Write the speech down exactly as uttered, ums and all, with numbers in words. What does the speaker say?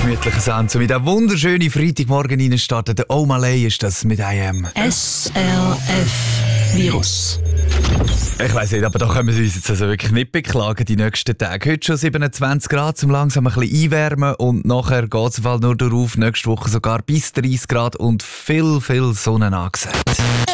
gemütlichen Sound. So mit einem wunderschönen Freitagmorgen reinstarten. Der Omalay ist das mit einem S L F-Virus. Ich weiss nicht, aber da können wir uns jetzt also wirklich nicht beklagen die nächsten Tage. Heute schon siebenundzwanzig Grad, zum langsam ein bisschen einwärmen und nachher geht es nur darauf, nächste Woche sogar bis dreißig Grad und viel, viel Sonne angesagt.